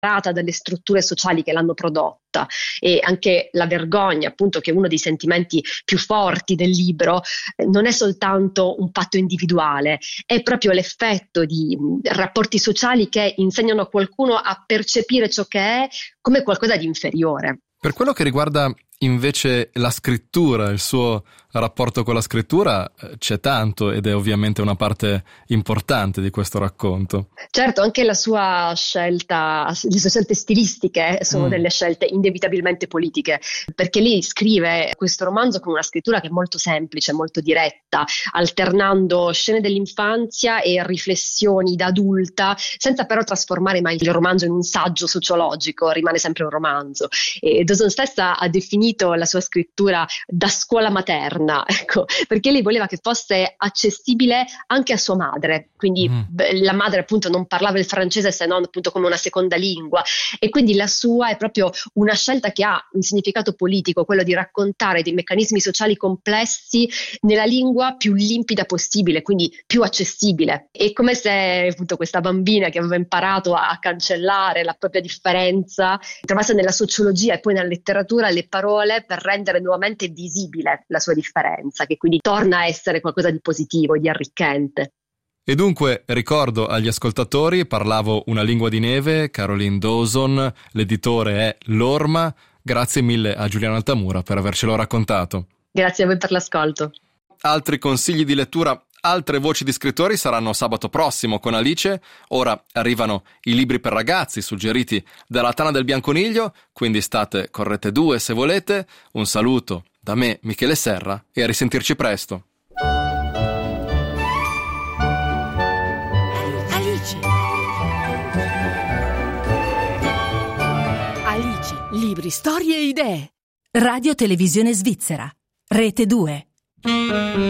dalle strutture sociali che l'hanno prodotta, e anche la vergogna, appunto, che è uno dei sentimenti più forti del libro, non è soltanto un fatto individuale, è proprio l'effetto di rapporti sociali che insegnano a qualcuno a percepire ciò che è come qualcosa di inferiore. Per quello che riguarda invece la scrittura, il suo rapporto con la scrittura, c'è tanto, ed è ovviamente una parte importante di questo racconto. Certo, anche le sue scelte stilistiche sono delle scelte inevitabilmente politiche, perché lei scrive questo romanzo con una scrittura che è molto semplice, molto diretta, alternando scene dell'infanzia e riflessioni da adulta, senza però trasformare mai il romanzo in un saggio sociologico, rimane sempre un romanzo. E Dawson stessa ha definito la sua scrittura da scuola materna, ecco, perché lei voleva che fosse accessibile anche a sua madre, quindi la madre appunto non parlava il francese se non appunto come una seconda lingua, e quindi la sua è proprio una scelta che ha un significato politico, quello di raccontare dei meccanismi sociali complessi nella lingua più limpida possibile, quindi più accessibile. È come se appunto questa bambina che aveva imparato a cancellare la propria differenza trovasse nella sociologia e poi nella letteratura le parole per rendere nuovamente visibile la sua differenza, che quindi torna a essere qualcosa di positivo, di arricchente. E dunque ricordo agli ascoltatori, parlavo Una lingua di neve, Caroline Dawson, l'editore è L'Orma. Grazie mille a Giuliano Altamura per avercelo raccontato. Grazie a voi per l'ascolto. Altri consigli di lettura, altre voci di scrittori saranno sabato prossimo con Alice. Ora arrivano i libri per ragazzi suggeriti dalla Tana del Bianconiglio, quindi state con Rete 2 se volete. Un saluto da me, Michele Serra, e a risentirci presto. Alice, libri, storie e idee. Radio Televisione Svizzera, Rete 2.